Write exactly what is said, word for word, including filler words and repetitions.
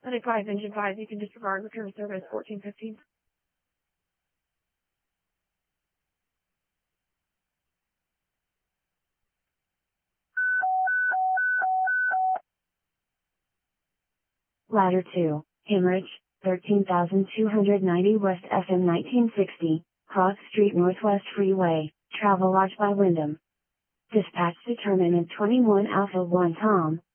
Unadvised, engine five, you can disregard, return to service fourteen fifteen. Ladder two, Hemorrhage, thirteen thousand two hundred ninety West F M nineteen sixty, Cross Street Northwest Freeway, Travelodge by Wyndham. Dispatch determinant twenty-one Alpha one Tom,